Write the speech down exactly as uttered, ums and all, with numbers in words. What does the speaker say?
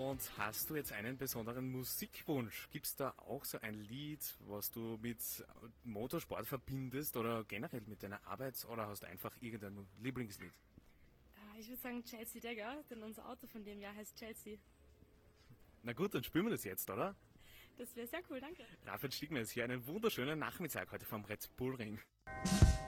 Und hast du jetzt einen besonderen Musikwunsch? Gibt es da auch so ein Lied, was du mit Motorsport verbindest oder generell mit deiner Arbeit oder hast du einfach irgendein Lieblingslied? Äh, Ich würde sagen Chelsea Dagger, denn unser Auto von dem Jahr heißt Chelsea. Na gut, dann spielen wir das jetzt, oder? Das wäre sehr cool, danke. Raphael Stigmeier ist hier einen wunderschönen Nachmittag heute vom Red Bull Ring.